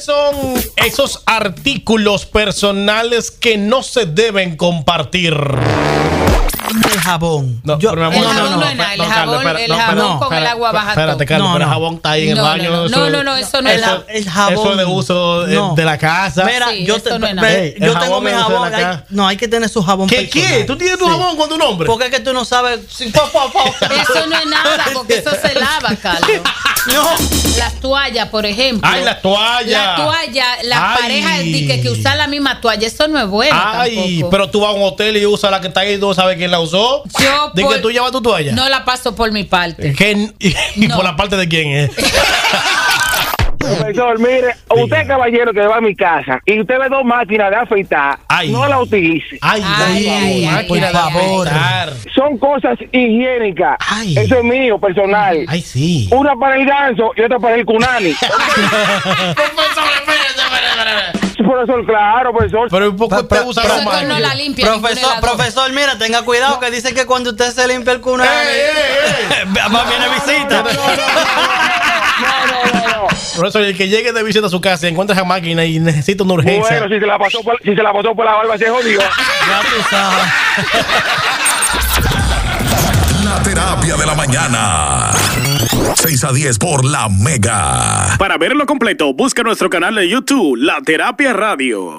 Son esos artículos personales que no se deben compartir. El jabón. No, El jabón no es nada. El jabón con el agua baja. Espérate, Carlos, pero el jabón está ahí en el baño. No, eso no es nada. El jabón. Eso es de uso de la casa. Mira, Sí, yo eso no es nada. yo tengo mi jabón. No, hay que tener su jabón personal. ¿Qué? ¿Tú tienes tu jabón con tu nombre? Porque es que tú no sabes. Eso no es nada, porque eso se lava, Carlos. No. Las toallas, por ejemplo. Ay, las toallas. Las toallas, las Ay. parejas que usan la misma toalla, eso no es bueno. Ay, tampoco. pero tú vas a un hotel y usas la que está ahí y no sabes quién la usó. Yo ¿De que tú llevas tu toalla? no la paso por mi parte. ¿Y No. por la parte de quién es? Profesor, mire, usted caballero que va a mi casa y usted ve dos máquinas de afeitar, Ay. no la utilice. Por favor. Son cosas higiénicas. Ay. Eso es mío, personal. Ay, sí. Una para el ganso y otra para el cunani. Profesor, claro, profesor. Pero un poco te usa la Eso no la máquina. limpia. Profesor, mira, tenga cuidado que dice que cuando usted se limpia el cunani, más viene visita. No. Profesor, el que llegue de visita a su casa y encuentra esa máquina y necesita una urgencia. Bueno, si se la pasó por la barba, se jodió. Ya tú sabes. La terapia de la mañana. 6 a 10 por La Mega. Para verlo completo, busca nuestro canal de YouTube, La Terapia Radio.